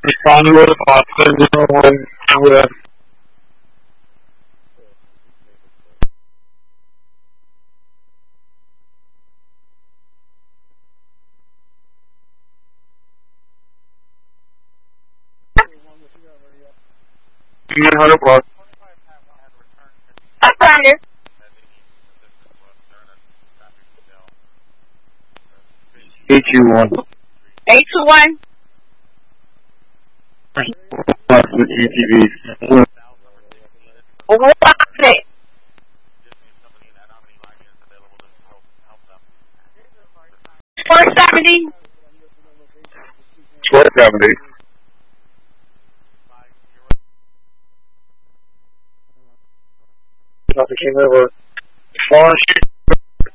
Respond with Oscar 012. I'm right here. 821. 821. UTV. What is it? 470. 1270. Nothing came over. Far